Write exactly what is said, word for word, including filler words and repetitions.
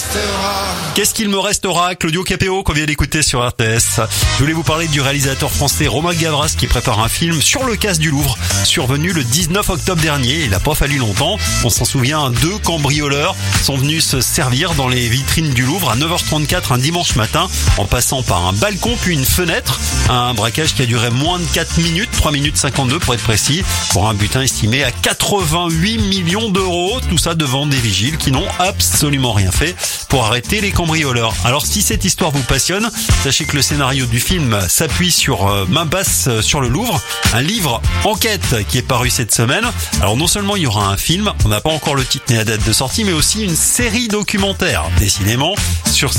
Qu'est-ce qu'il me restera? Claudio Capéo qu'on vient d'écouter sur R T S. Je voulais vous parler du réalisateur français Romain Gavras qui prépare un film sur le casse du Louvre, survenu le dix-neuf octobre dernier. Il n'a pas fallu longtemps. On s'en souvient, deux cambrioleurs sont venus se servir dans les vitrines du Louvre à neuf heures trente-quatre un dimanche matin, en passant par un balcon puis une fenêtre. Un braquage qui a duré moins de quatre minutes, trois minutes cinquante-deux pour être précis, pour un butin estimé à quatre-vingt-huit millions d'euros. Tout ça devant des vigiles qui n'ont absolument rien fait pour arrêter les cambrioleurs. Alors si cette histoire vous passionne, sachez que le scénario du film s'appuie sur euh, Main basse sur le Louvre, un livre enquête qui est paru cette semaine. Alors non seulement il y aura un film, on n'a pas encore le titre ni la date de sortie, mais aussi une série documentaire. Décidément, sur